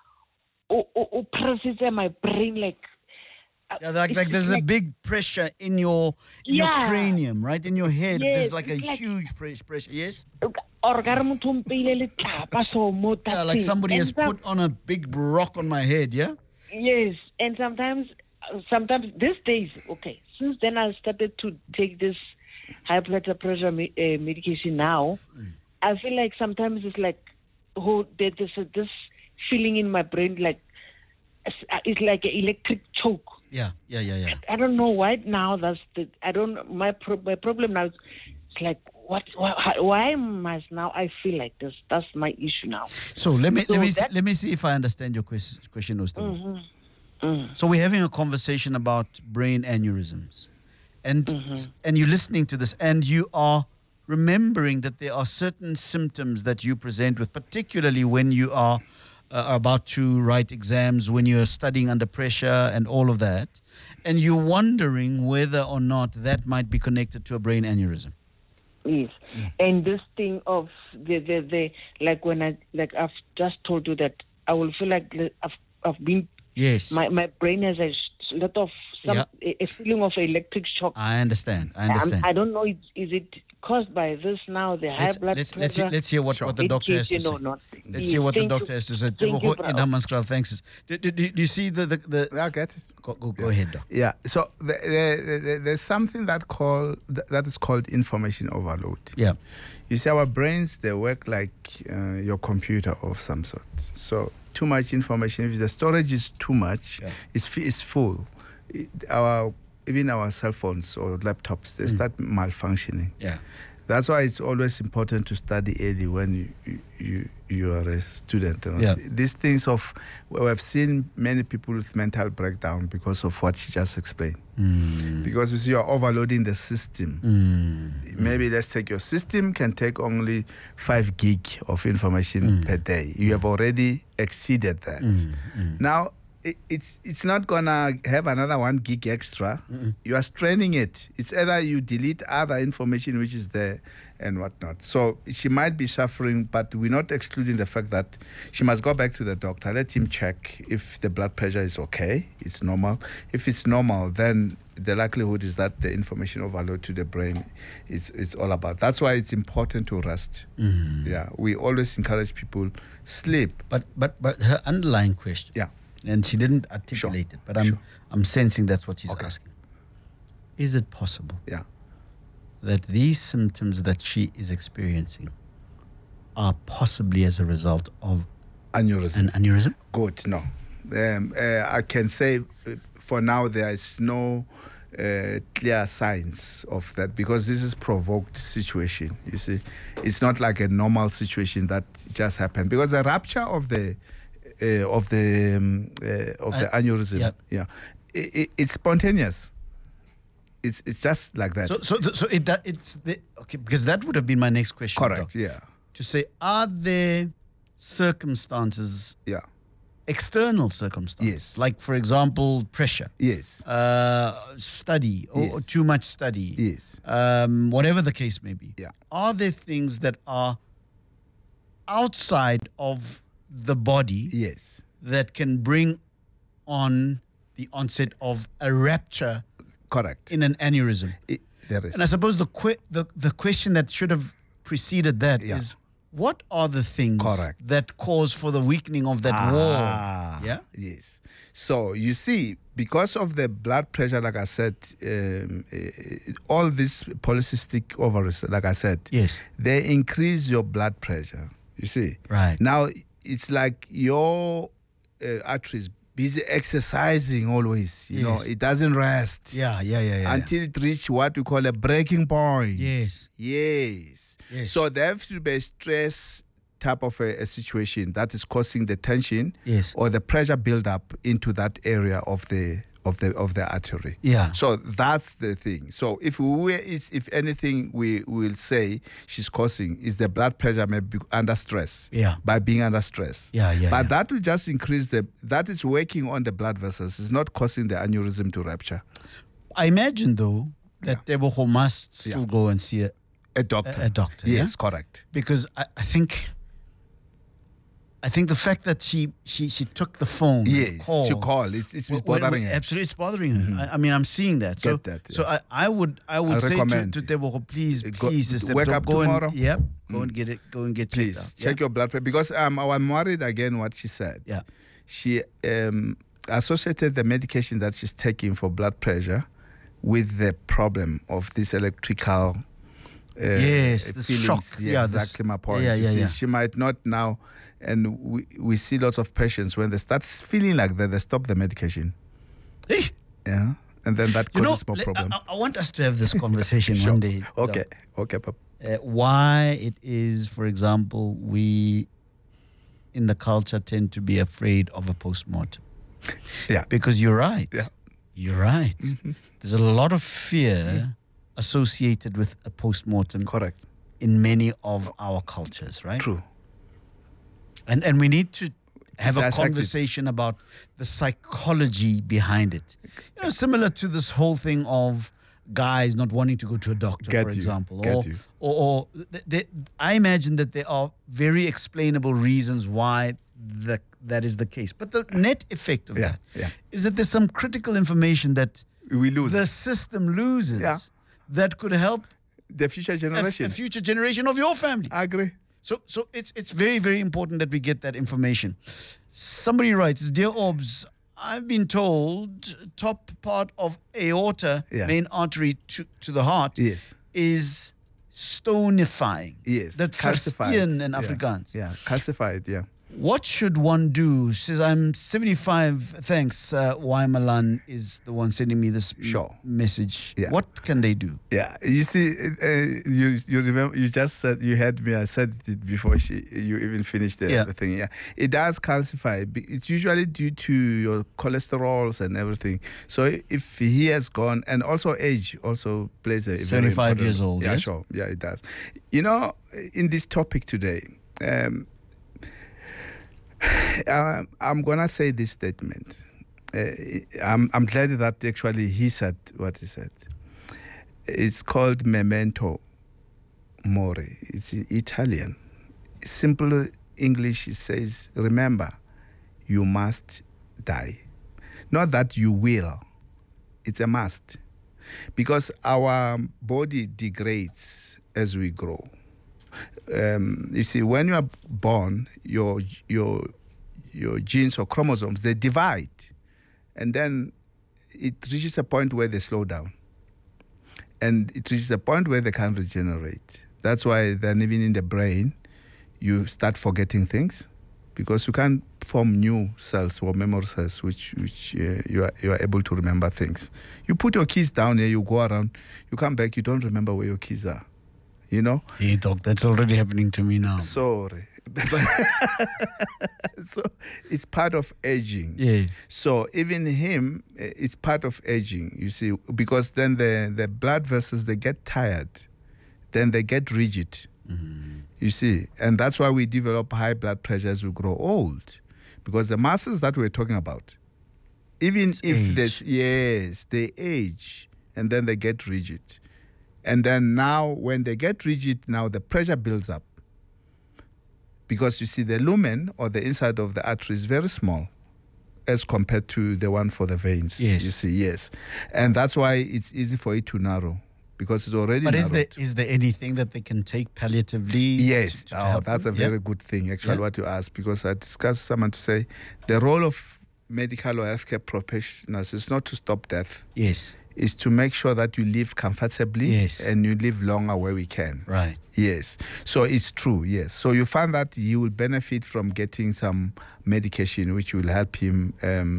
H: presses in my brain, like
A: Yeah, like
H: it's
A: there's a
H: like-
A: big pressure in your
H: Yeah.
A: cranium, right? In your head,
H: Yes,
A: there's like a
H: it's like-
A: huge pressure. Yes.
H: or ka re motho o mpeile letlapa so mo
A: Yeah, like
H: tatsing.
A: somebody
H: And
A: has put on a big rock on my head. Yeah.
H: Yes, and sometimes these days, okay, since then I started to take this high blood pressure medication now, I feel like sometimes it's like, there's this feeling in my brain, like it's like an electric choke.
A: Yeah.
H: I don't know why now. My problem now is it's like, why must now I feel like this? That's my issue now.
A: So let me
H: that-
A: let me see if I understand your question, Oster. So we're having a conversation about brain aneurysms, and you're listening to this, and you are remembering that there are certain symptoms that you present with, particularly when you are about to write exams, when you're studying under pressure, and all of that, and you're wondering whether or not that might be connected to a brain aneurysm.
H: Yes, and this thing of the like when I've just told you that I will feel like I've been.
A: Yes.
H: My brain has a lot of a feeling of electric shock.
A: I understand.
H: I don't know. Is it caused by this now? The high blood pressure.
A: Let's hear what the doctor has to say. Let's hear what the doctor has to say.
H: Thank you,
A: In Hammanskraal, thanks. Do you see the
B: I get it.
A: Go ahead, doc.
B: Yeah. So there's something that is called information overload.
A: Yeah.
B: You see, our brains, they work like your computer of some sort. So too much information. If the storage is too much, it's full. Even our cell phones or laptops, they start malfunctioning.
A: Yeah.
B: That's why it's always important to study early when you are a student. You know?
A: Yeah.
B: These things we have seen many people with mental breakdown because of what she just explained. Because you see, you're overloading the system. Maybe let's take your system can take only 5 gig of information per day. You have already exceeded that. Now, it's not gonna have another 1 gig extra. You are straining it. It's either you delete other information which is there and whatnot. So she might be suffering, but we're not excluding the fact that she must go back to the doctor. Let him check if the blood pressure is okay. It's normal. If it's normal, then the likelihood is that the information overload to the brain is all about. That's why it's important to rest. Yeah, we always encourage people sleep.
A: But her underlying question.
B: Yeah.
A: And she didn't articulate it, but I'm sensing that's what she's asking. Is it possible that these symptoms that she is experiencing are possibly as a result of
B: Aneurysm.
A: an aneurysm?
B: Good, no. I can say for now there is no clear signs of that because this is provoked situation. You see, it's not like a normal situation that just happened because the rupture of the aneurysm, it's spontaneous. It's just like that.
A: So it's okay, because that would have been my next question.
B: Correct.
A: Doc.
B: Yeah.
A: To say, are there circumstances,
B: Yeah.
A: external circumstances,
B: Yes.
A: like for example pressure,
B: Yes.
A: study or
B: Yes.
A: too much study,
B: Yes.
A: whatever the case may be?
B: Yeah.
A: Are there things that are outside of the body
B: Yes.
A: that can bring on the onset of a rupture
B: Correct.
A: in an aneurysm?
B: There is.
A: And I suppose the question that should have preceded that is,
B: Yeah.
A: what are the things
B: Correct.
A: that cause for the weakening of that wall? Yeah?
B: Yes. So you see, because of the blood pressure, like I said, all these polycystic ovaries, like I said,
A: Yes.
B: they increase your blood pressure. You see.
A: Right.
B: Now it's like your arteries busy exercising always. You know, it doesn't rest.
A: Yeah.
B: Until it reach what we call a breaking point.
A: Yes.
B: So there has to be a stress type of a situation that is causing the tension or the pressure build up into that area of the artery.
A: Yeah.
B: So that's the thing. So if anything we will say she's causing is the blood pressure may be under stress.
A: Yeah.
B: By being under stress.
A: But
B: that will just increase that is working on the blood vessels. It's not causing the aneurysm to rupture.
A: I imagine though that Tebogo must still go and see
B: a doctor.
A: A doctor.
B: Yes, correct.
A: Because I think the fact that she took the phone.
B: Yes, she called. It's bothering her.
A: Absolutely, it's bothering her. I mean, I'm seeing that. So, So I would say to Tebogo, please, sister,
B: wake up tomorrow.
A: Go and get it. Go and get
B: please check your blood pressure, because I was worried again what she said.
A: Yeah,
B: she associated the medication that she's taking for blood pressure with the problem of this electrical.
A: This shock.
B: Exactly my point. She might not now. And we see lots of patients when they start feeling like that, they stop the medication.
A: Hey.
B: Yeah. And then that causes more problem.
A: I want us to have this conversation one day.
B: Okay, Papa.
A: Why it is, for example, we in the culture tend to be afraid of a postmortem.
B: Yeah.
A: Because you're right.
B: Yeah.
A: You're right. There's a lot of fear associated with a postmortem.
B: Correct.
A: In many of our cultures, right?
B: True.
A: And we need to have a conversation about the psychology behind it. You know, similar to this whole thing of guys not wanting to go to a doctor, for example. Or I imagine that there are very explainable reasons why that is the case. But the net effect of that is that there's some critical information that
B: we lose.
A: The system loses that could help
B: the future generation.
A: A future generation of your family.
B: I agree.
A: So it's very, very important that we get that information. Somebody writes, Dear Orbs, I've been told top part of aorta, main artery to the heart, is stonifying.
B: Yes.
A: That calcified in Afrikaans.
B: Yeah, calcified,
A: What should one do? She says, I'm 75. Thanks. Waimalan is the one sending me this message.
B: Yeah.
A: What can they do?
B: Yeah, you see, you remember, you just said, you had me, I said it before you even finished the thing. Yeah, it does calcify. It's usually due to your cholesterols and everything. So if he has gone, and also age also plays a
A: 75 years old.
B: Yeah, sure. Yeah, it does. You know, in this topic today, I'm gonna say this statement. I'm glad that actually he said what he said. It's called memento mori. It's Italian. Simple English, it says, remember, you must die. Not that you will. It's a must. Because our body degrades as we grow. You see, when you are born, your genes or chromosomes, they divide, and then it reaches a point where they slow down, and it reaches a point where they can't regenerate. That's why then even in the brain, you start forgetting things, because you can't form new cells or memory cells which you are able to remember things. You put your keys down here, you go around, you come back, you don't remember where your keys are. You know?
A: Hey, Doc, that's already happening to me now.
B: Sorry. So it's part of aging.
A: Yeah.
B: So even him, it's part of aging, you see, because then the blood vessels, they get tired. Then they get rigid.
A: Mm-hmm.
B: You see, and that's why we develop high blood pressure as we grow old. Because the muscles that we're talking about, even if they age, and then they get rigid. And then now, when they get rigid, now the pressure builds up. Because you see, the lumen, or the inside of the artery, is very small as compared to the one for the veins.
A: Yes.
B: You see, yes. And that's why it's easy for it to narrow, because it's already narrowed.
A: But is there anything that they can take palliatively?
B: Yes.
A: To help
B: that's
A: them?
B: a very good thing, actually, what you asked, because I discussed with someone to say the role of medical or healthcare professionals is not to stop death.
A: Yes.
B: is to make sure that you live comfortably
A: Yes.
B: and you live longer where we can.
A: Right.
B: Yes. So it's true, yes. So you find that he will benefit from getting some medication which will help him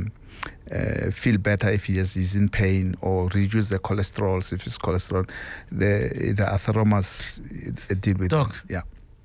B: feel better if he's in pain, or reduce the cholesterol if it's cholesterol. The atheromas deal with.
A: Doc.
B: Yeah.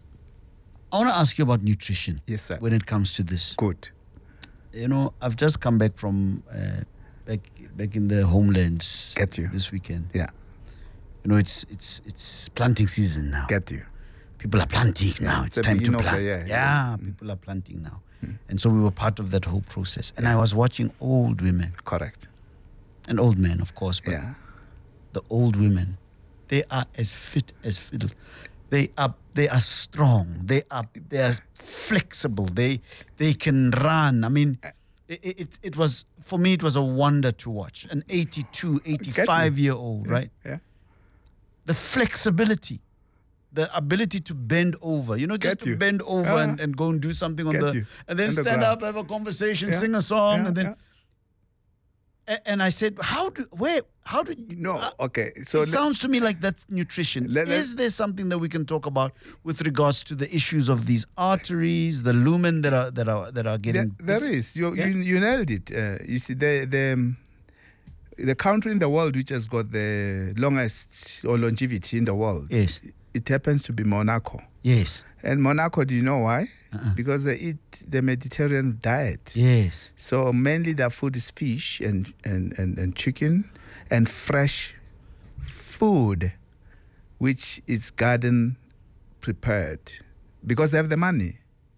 A: I want to ask you about nutrition.
B: Yes, sir.
A: When it comes to this.
B: Good.
A: You know, I've just come back from back in the homelands.
B: Get you.
A: This weekend.
B: Yeah.
A: You know, it's planting season now.
B: Get you.
A: People are planting now. It's
B: the
A: time to
B: beginning of the
A: plant.
B: year,
A: Yeah,
B: yes.
A: people are planting now. And so we were part of that whole process. And I was watching old women
B: Correct.
A: and old men, of course, but
B: Yeah.
A: the old women, they are as fit as fiddles. They are strong. They are flexible. They can run. I mean, it was, for me, it was a wonder to watch. An 82, 85-year-old, right?
B: Yeah.
A: The flexibility, the ability to bend over, just
B: Get
A: to
B: you.
A: bend over and go and do something on
B: Get you.
A: and then
B: On the
A: stand
B: ground.
A: up, have a conversation,
B: Yeah.
A: sing a song,
B: Yeah,
A: and then. And I said, how do you
B: No, okay. So
A: it sounds to me like that's nutrition. Is there something that we can talk about with regards to the issues of these arteries, the lumen that are getting?
B: there is. You
A: Yeah.
B: you nailed it. You see, the country in the world which has got the longest or longevity in the world.
A: Yes.
B: It happens to be Monaco.
A: Yes.
B: And Monaco, do you know why? Because they eat the Mediterranean diet.
A: Yes.
B: So mainly their food is fish and chicken and fresh food, which is garden prepared, because they have the money.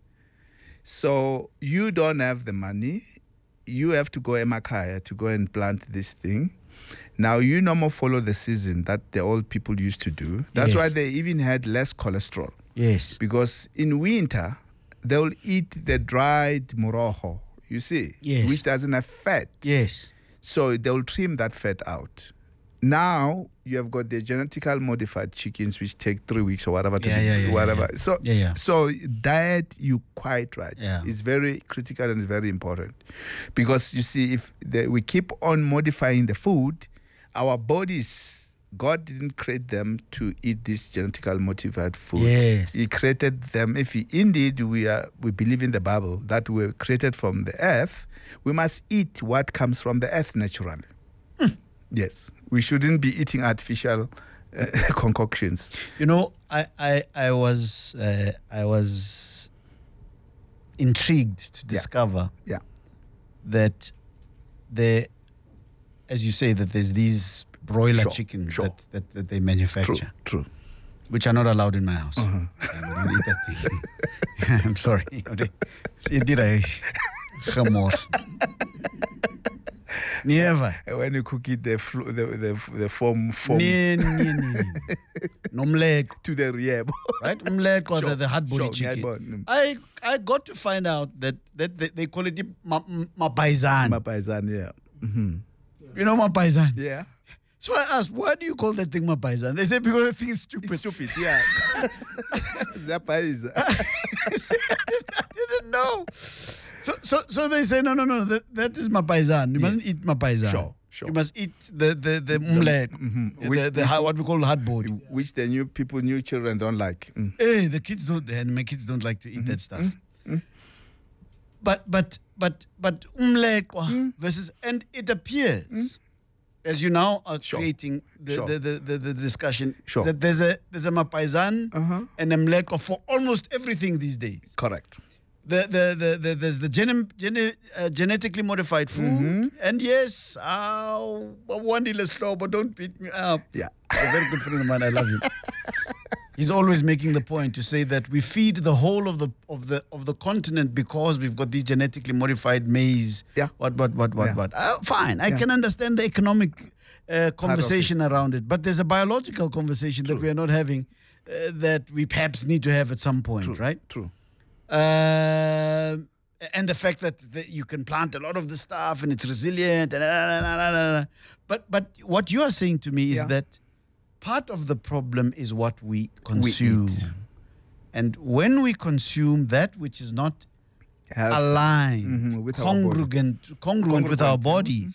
B: So you don't have the money. You have to go Emakaya to go and plant this thing. Now, you no more follow the season that the old people used to do. That's
A: Yes.
B: why they even had less cholesterol.
A: Yes.
B: Because in winter, they'll eat the dried morojo, you see,
A: Yes.
B: which doesn't have fat.
A: Yes.
B: So they'll trim that fat out. Now you have got the genetically modified chickens, which take 3 weeks or whatever to whatever.
A: Yeah.
B: So
A: Yeah.
B: so diet, you quite right.
A: Yeah.
B: It's very critical and it's very important, because you see, if we keep on modifying the food, our bodies, God didn't create them to eat this genetically modified food.
A: Yes.
B: He created them. If indeed we believe in the Bible that we were created from the earth, we must eat what comes from the earth naturally. Yes, we shouldn't be eating artificial concoctions.
A: You know, I was intrigued to discover that as you say, that there's these broiler chickens that they manufacture.
B: True.
A: Which are not allowed in my house. I wouldn't eat that thing. I'm sorry. Did I gemors? Never.
B: When you cook it, the foam
A: Nomlek
B: to the rieb.
A: Right? Umlek or the hard body chicken.
B: Sure.
A: I got to find out that they call it mapaisan.
B: Mapaisan, yeah. Mm-hmm.
A: You know mapaisan?
B: Yeah.
A: So I asked, why do you call that thing mapaisan? They said, because the thing is stupid.
B: It's stupid, yeah. Zapaisan.
A: I didn't know. So they say, no, that is mapaisan. You mustn't eat mapaisan.
B: Sure.
A: You must eat the umlet, what we call hard body.
B: Which the new children don't like.
A: Hey, the kids don't, and my kids don't like to eat that stuff. But umlekwa versus, and it appears, as you now are creating the discussion, that there's a mapaisan and a mlekwa for almost everything these days.
B: Correct.
A: There's the genetically modified food, and yes, one less slow, but don't beat me up.
B: Yeah,
A: a very good friend of mine. I love him. He's always making the point to say that we feed the whole of the continent because we've got these genetically modified maize.
B: Yeah.
A: What. Fine, I can understand the economic conversation around it, but there's a biological conversation that we are not having that we perhaps need to have at some point, right?
B: True.
A: And the fact that you can plant a lot of the stuff and it's resilient. But what you are saying to me is that part of the problem is what we consume. And when we consume that which is not aligned, congruent with our bodies,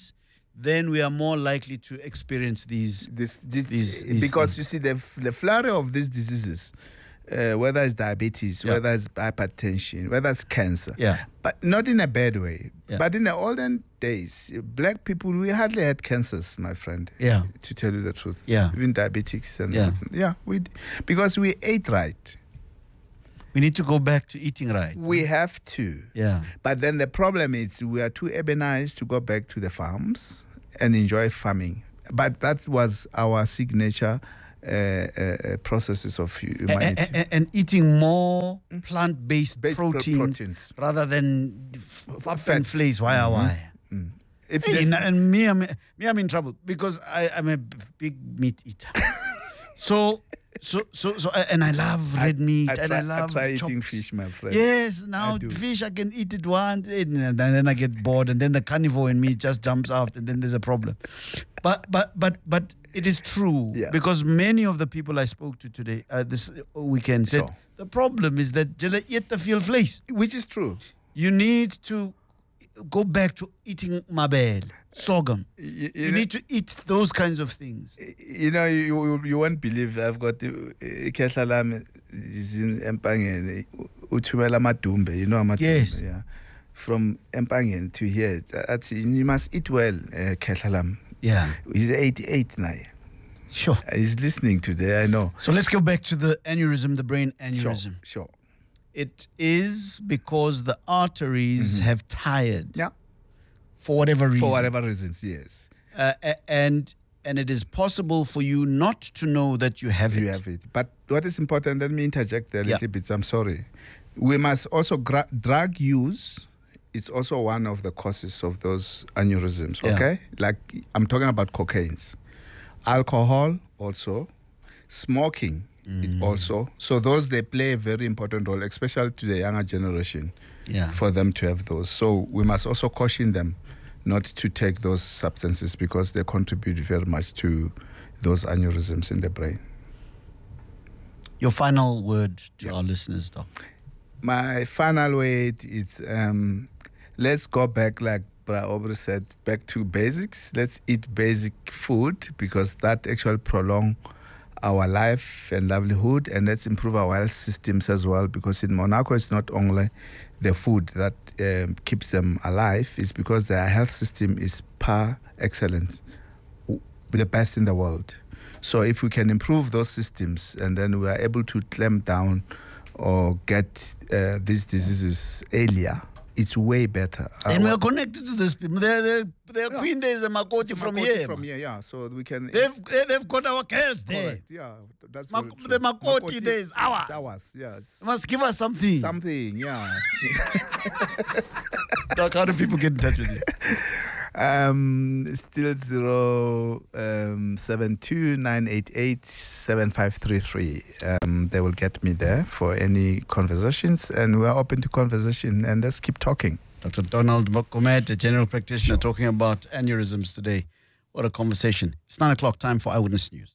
A: then we are more likely to experience these
B: because you see the flurry of these diseases, whether it's diabetes, whether it's hypertension, whether it's cancer, but not in a bad way. But in the olden days, black people, we hardly had cancers, my friend. To tell you the truth. Even diabetics and because we ate right.
A: We need to go back to eating right.
B: We have to. But then the problem is we are too urbanized to go back to the farms and enjoy farming. But that was our signature processes of humanity.
A: And eating more plant-based proteins rather than fat and fleas. Why? And me, I'm in trouble because I'm a big meat eater. So, and I love red meat, I
B: try
A: chops.
B: eating fish, my friend.
A: Yes, now fish I can eat it once, and then I get bored, and then the carnivore in me just jumps out, and then there's a problem. But it is true because many of the people I spoke to today, this weekend, said the problem is that jy eet te veel vlees,
B: which is true.
A: You need to go back to eating mabele, sorghum. You need to eat those kinds of things.
B: You know, you won't believe I've got ikhehla lami is in Empangeni, uthumela amadumbe, you know amadumbe.
A: Yes.
B: Yeah. From Empangeni to here, you must eat well, khehla lami.
A: Yeah.
B: He's 88 now.
A: Sure.
B: He's listening today, I know.
A: So let's go back to the aneurysm, the brain aneurysm.
B: Sure.
A: It is because the arteries have tired. For whatever reason.
B: For whatever reasons, yes.
A: And it is possible for you not to know that you have it.
B: But what is important, let me interject there a little bit. I'm sorry. We must also, drug use is also one of the causes of those aneurysms, okay? Like, I'm talking about cocaines. Alcohol also. Smoking also. So those, they play a very important role, especially to the younger generation, for them to have those. So we must also caution them not to take those substances because they contribute very much to those aneurysms in the brain.
A: Your final word to our listeners, Doc.
B: My final word is let's go back, like Bra Aubrey said, back to basics. Let's eat basic food because that actually prolongs our life and livelihood, and let's improve our health systems as well, because in Monaco it's not only the food that keeps them alive, it's because their health system is par excellence, the best in the world. So if we can improve those systems and then we are able to clamp down or get these diseases earlier, it's way better.
A: And we are connected to those people. They're Queen Days and Makoti from here.
B: From here, yeah. So we can.
A: They've got our girls there.
B: Correct. Yeah, that's
A: the Makoti days, ours.
B: It's ours, yes.
A: Must give us something.
B: Something, yeah.
A: Doc, how do people get in touch with you?
B: Still 072-988-7533. They will get me there for any conversations, and we are open to conversation, and let's keep talking.
A: Dr. Donald Mokomet, a general practitioner, talking about aneurysms today. What a conversation. It's 9 o'clock, time for Eyewitness News.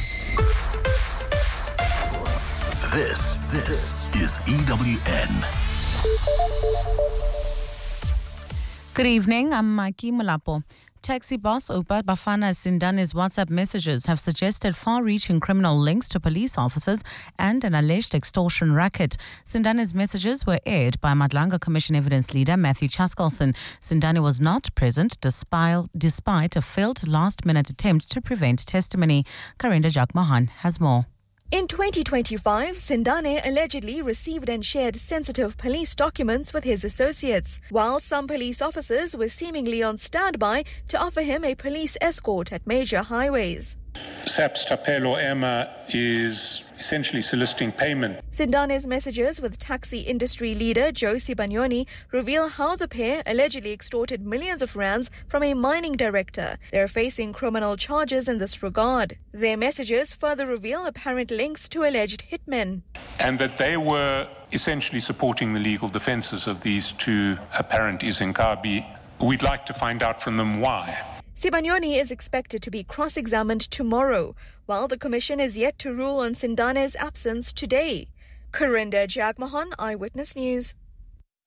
I: This is EWN.
J: Good evening, I'm Mikey Mulapo. Taxi boss Oupa Bafana Sindane's WhatsApp messages have suggested far-reaching criminal links to police officers and an alleged extortion racket. Sindane's messages were aired by Madlanga Commission evidence leader Matthew Chaskalson. Sindane was not present despite a failed last-minute attempt to prevent testimony. Karinda Jagmohan has more.
K: In 2025, Sindane allegedly received and shared sensitive police documents with his associates, while some police officers were seemingly on standby to offer him a police escort at major highways.
L: SAPS Tapelo Emma is essentially soliciting payment.
K: Sindane's messages with taxi industry leader Josie Banyoni reveal how the pair allegedly extorted millions of rands from a mining director. They're facing criminal charges in this regard. Their messages further reveal apparent links to alleged hitmen.
L: And that they were essentially supporting the legal defences of these two apparent Izinkabi. We'd like to find out from them why.
K: Sibanyoni is expected to be cross-examined tomorrow, while the Commission is yet to rule on Sindane's absence today. Karinda Jagmohan, Eyewitness News.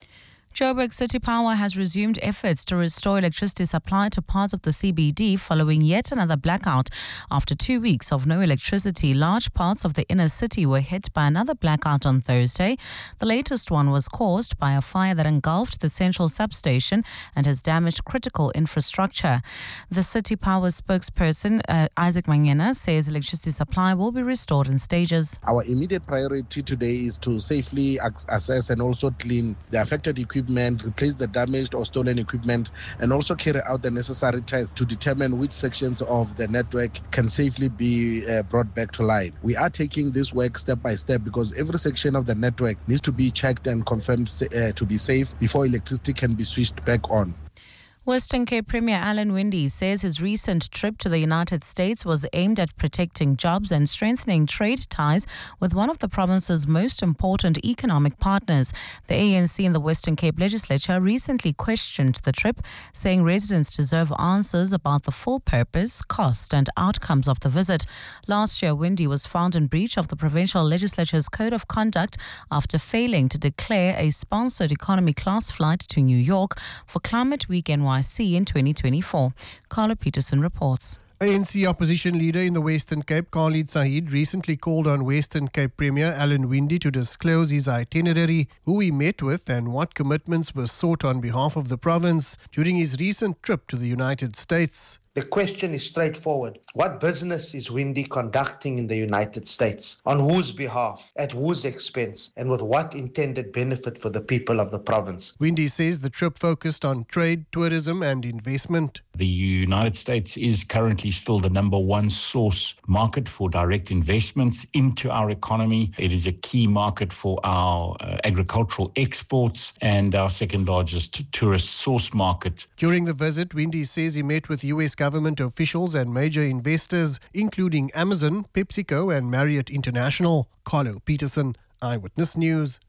J: Joburg City Power has resumed efforts to restore electricity supply to parts of the CBD following yet another blackout. After 2 weeks of no electricity, large parts of the inner city were hit by another blackout on Thursday. The latest one was caused by a fire that engulfed the central substation and has damaged critical infrastructure. The City Power spokesperson, Isaac Mangena, says electricity supply will be restored in stages.
M: Our immediate priority today is to safely assess and also clean the affected equipment, replace the damaged or stolen equipment, and also carry out the necessary tests to determine which sections of the network can safely be brought back to line. We are taking this work step by step because every section of the network needs to be checked and confirmed to be safe before electricity can be switched back on.
J: Western Cape Premier Alan Winde says his recent trip to the United States was aimed at protecting jobs and strengthening trade ties with one of the province's most important economic partners. The ANC in the Western Cape legislature recently questioned the trip, saying residents deserve answers about the full purpose, cost and outcomes of the visit. Last year, Winde was found in breach of the provincial legislature's code of conduct after failing to declare a sponsored economy class flight to New York for Climate Week NYC in 2024. Carlo Peterson reports.
N: ANC opposition leader in the Western Cape, Khalid Said, recently called on Western Cape Premier Alan Winde to disclose his itinerary, who he met with and what commitments were sought on behalf of the province during his recent trip to the United States.
O: The question is straightforward. What business is Winde conducting in the United States? On whose behalf? At whose expense? And with what intended benefit for the people of the province?
N: Winde says the trip focused on trade, tourism and investment.
P: The United States is currently still the number one source market for direct investments into our economy. It is a key market for our agricultural exports and our second largest tourist source market.
N: During the visit, Winde says he met with US government officials and major investors, including Amazon, PepsiCo and Marriott International. Carlo Peterson, Eyewitness News.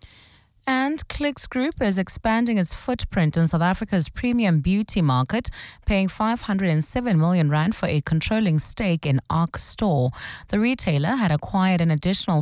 J: And Clicks Group is expanding its footprint in South Africa's premium beauty market, paying 507 million rand for a controlling stake in ARC Store. The retailer had acquired an additional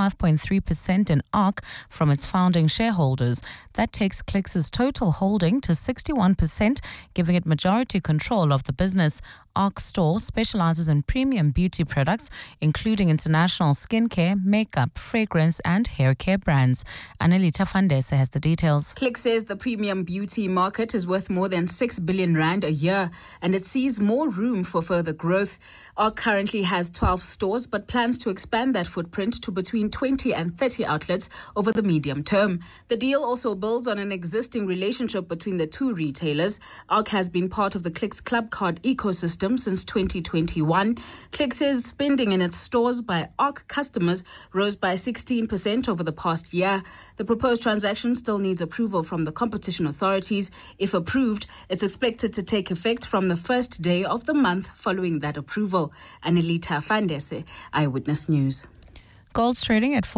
J: 35.3% in ARC from its founding shareholders. That takes Clicks' total holding to 61%, giving it majority control of the business. ARC Store specializes in premium beauty products, including international skincare, makeup, fragrance and hair care brands. Annelita Fandese has the details.
Q: Click says the premium beauty market is worth more than 6 billion rand a year and it sees more room for further growth. ARC currently has 12 stores but plans to expand that footprint to between 20 and 30 outlets over the medium term. The deal also builds on an existing relationship between the two retailers. ARC has been part of the Clicks Club Card ecosystem since 2021. Click says spending in its stores by ARC customers rose by 16% over the past year. The proposed transaction still needs approval from the competition authorities. If approved, it's expected to take effect from the first day of the month following that approval. Annelita Fandese, Eyewitness News.
J: Gold's trading at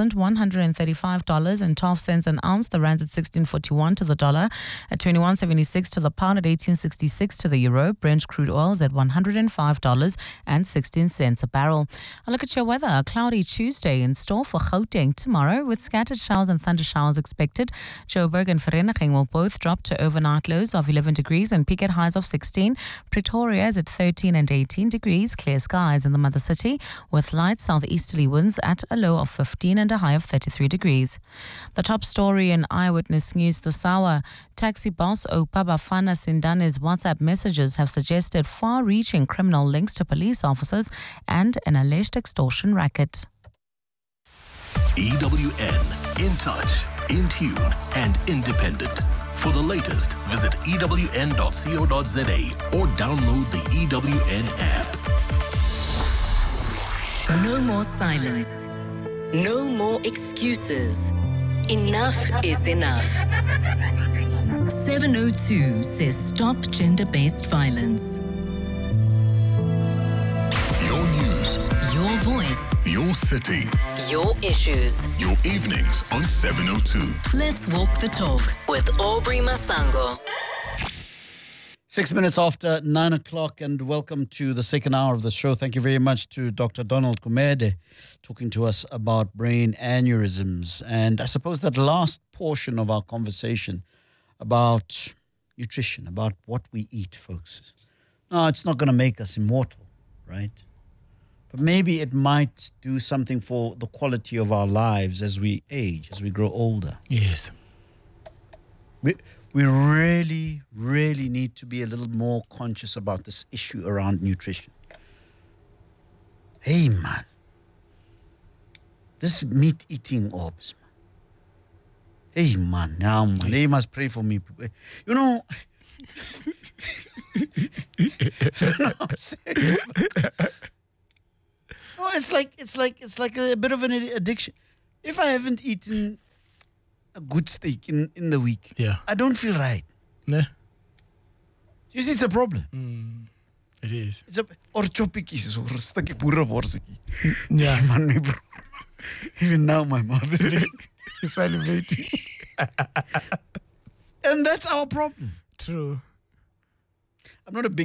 J: $4,135.12 an ounce. The rand's at 16.41 to the dollar, at 21.76 to the pound, at 18.66 to the euro. Brent crude oil is at $105.16 a barrel. A look at your weather. A cloudy Tuesday in store for Gauteng tomorrow, with scattered showers and thunder showers expected. Joburg and Vereeniging will both drop to overnight lows of 11 degrees and peak at highs of 16. Pretoria is at 13 and 18 degrees. Clear skies in the mother city, with light southeasterly winds at a low of 15 and a high of 33 degrees. The top story in Eyewitness News this hour. Taxi boss Oupa Bafana Sindane's WhatsApp messages have suggested far-reaching criminal links to police officers and an alleged extortion racket.
I: EWN, in touch, in tune and independent. For the latest, visit ewn.co.za or download the EWN app.
G: No more silence. No more excuses. Enough is enough. 702 says stop gender-based violence.
I: Your news.
G: Your voice.
I: Your city.
G: Your issues.
I: Your evenings on 702.
G: Let's walk the talk with Aubrey Masango.
A: 6 minutes after 9 o'clock, and welcome to the second hour of the show. Thank you very much to Dr. Donald Gumede talking to us about brain aneurysms. And I suppose that last portion of our conversation about nutrition, about what we eat, folks. No, it's not going to make us immortal, right? But maybe it might do something for the quality of our lives as we age, as we grow older.
R: Yes.
A: We really, really need to be a little more conscious about this issue around nutrition. Hey, man. This meat eating orbs, man. Hey, man. Now, man. They must pray for me. You know, no, I'm serious. No, it's like a bit of an addiction. If I haven't eaten a good steak in the week, I don't feel right.
R: Nah.
A: You see, it's a problem.
R: It is.
A: It's or choppies or stukkie boereworstjie.
R: Yeah,
A: man, my bro. Even now, my mouth is salivating. And that's our problem.
R: True.
A: I'm not a big